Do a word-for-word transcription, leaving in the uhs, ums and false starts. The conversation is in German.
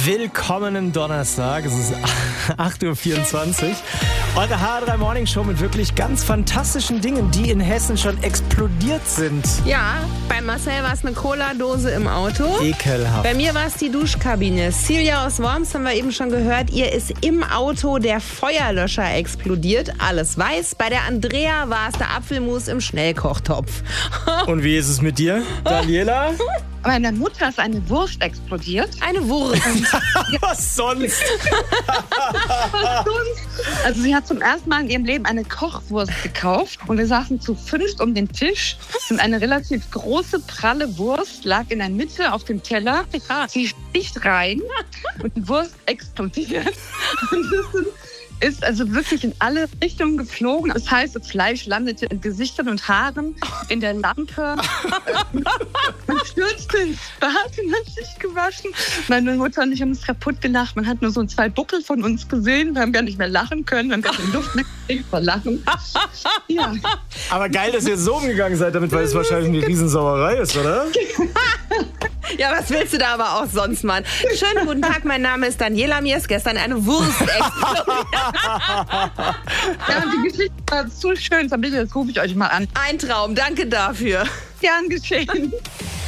Willkommen Donnerstag, es ist acht Uhr vierundzwanzig. Eure H drei Morning Show mit wirklich ganz fantastischen Dingen, die in Hessen schon explodiert sind. Ja, bei Marcel war es eine Cola-Dose im Auto. Ekelhaft. Bei mir war es die Duschkabine. Celia aus Worms haben wir eben schon gehört. Ihr ist im Auto der Feuerlöscher explodiert. Alles weiß. Bei der Andrea war es der Apfelmus im Schnellkochtopf. Und wie ist es mit dir, Daniela? Meiner Mutter ist eine Wurst explodiert. Eine Wurst. Was sonst? Was sonst? Also sie hat zum ersten Mal in ihrem Leben eine Kochwurst gekauft und wir saßen zu fünft um den Tisch und eine relativ große, pralle Wurst lag in der Mitte auf dem Teller. Sie sticht rein und die Wurst explodiert. Und das sind ist also wirklich in alle Richtungen geflogen. Das heißt, das Fleisch landete in Gesichtern und Haaren, in der Lampe. Man stürzte ins Bad und hat sich gewaschen. Meine Mutter und ich haben uns kaputt gelacht. Man hat nur so zwei Buckel von uns gesehen. Wir haben gar nicht mehr lachen können. Wir haben gar keine Luft mehr gekriegt vor Lachen. Ja. Aber geil, dass ihr so umgegangen seid damit, weil es wahrscheinlich eine Riesensauerei ist, oder? Ja, was willst du da aber auch sonst, Mann? Schönen guten Tag, mein Name ist Daniela. Mir ist gestern eine Wurst explodiert. Ja, die Geschichte war zu schön. Das rufe ich euch mal an. Ein Traum, danke dafür. Gern geschehen.